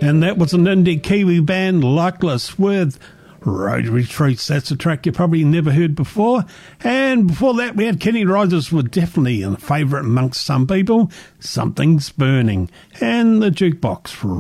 And that was an indie Kiwi band, Likeless, with Road Retreats. That's a track you probably never heard before. And before that, we had Kenny Rogers with definitely a favourite amongst some people, Something's Burning, and the Jukebox